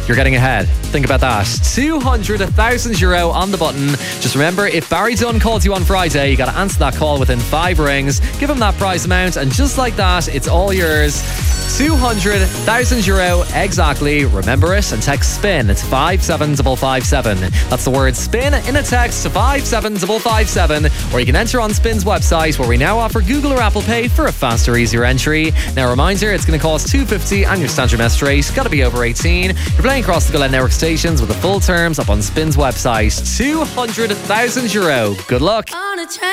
You're getting ahead. Think about that. 200,000 euro on the button. Just remember, if Barry Dunn calls you on Friday, you got to answer that call within 5 rings. Give him that prize amount, and just like that, it's all yours. 200,000 euro exactly. Remember it and text SPIN to 57557. That's the word SPIN in a text to 57557. Or you can enter on Spin's website, where we now offer Google or Apple Pay for a faster, easier entry. Now, a reminder, it's going to cost $2.50 and your standard message rate. Got to be over 18. You're playing across the Glen Network stations with the full terms up on Spin's website. 200,000 euro. Good luck.